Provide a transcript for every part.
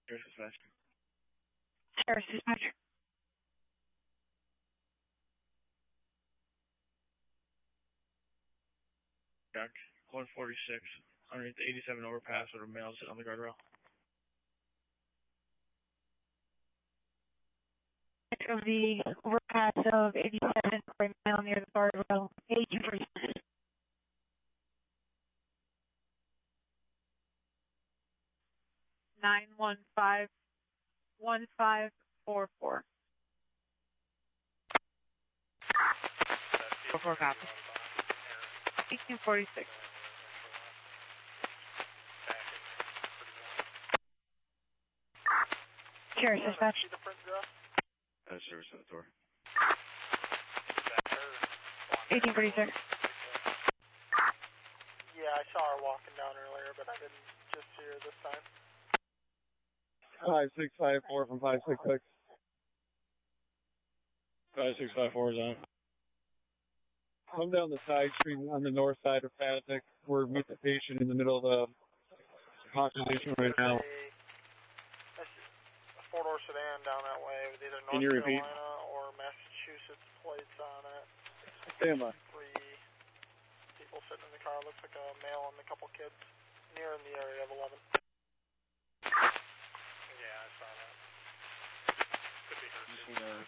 Here's dispatch. Sheriff's dispatch. Jack, 146, underneath the 87 overpass with a male sitting on the guardrail. Of the overpass of 87 right now near the guardrail, 18%. 915-1544. 44 copy. 1846. Sheriff's dispatch. Service at the door. 1846. Yeah, I saw her walking down earlier, but I didn't just see her this time. 5654 from 566. 5654 is on. Come down the side street on the north side of Patrick. We're with the patient in the middle of the conversation right now. A four-door sedan down that way with either Can North you repeat? Carolina or Massachusetts plates on it. Stand by. 3 people sitting in the car. Looks like a male and a couple kids near in the area of 11. Yeah, I saw that. Could be her.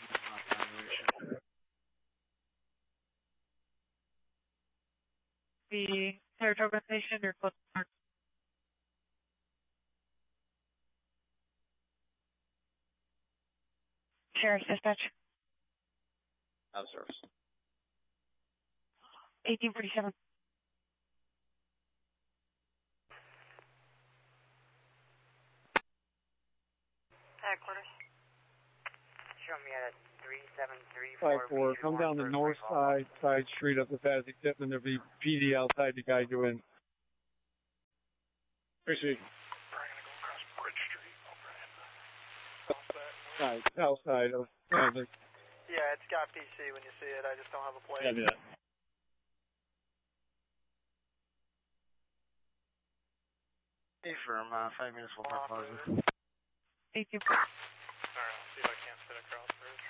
The Saratoga station or close to Sheriff's dispatch. Out of service. 1847. Headquarters. Show me at 3734. 54. Come down the north side street of the Patrick Tippman. There'll be PD outside to guide you in. Appreciate it. We're going to go across Bridge Street over in the South side of Patrick. Yeah, it's got PC when you see it. I just don't have a plate. Yeah, do that. Hey, firm, 5 minutes will park closer. 1846. Alright, I'll see if I can't sit across Bridge.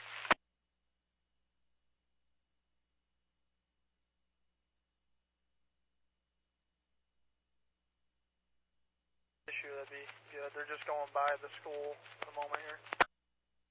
Issue, that'd be good. They're just going by the school at the moment here.